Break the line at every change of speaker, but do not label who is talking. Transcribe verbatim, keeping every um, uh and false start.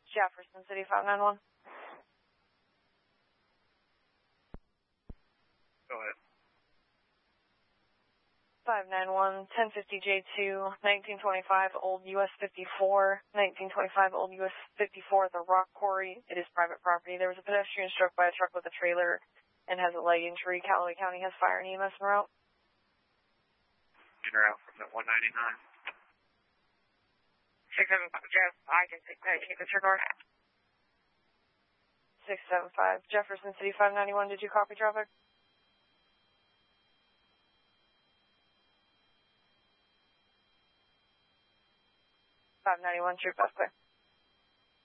Jefferson City five nine one.
Go ahead.
five nine one, ten fifty J two, nineteen twenty-five Old U S fifty-four, nineteen twenty-five Old U S fifty-four at the Rock Quarry. It is private property. There was a pedestrian struck by a truck with a trailer and has a leg injury. Callaway County has fire and E M S en route.
In or out from the one ninety-nine.
six seven five, Jeff, I can take that. Can you disregard?
six seven five, Jefferson City five ninety-one. Did you copy traffic? five ninety-one, true, best clear.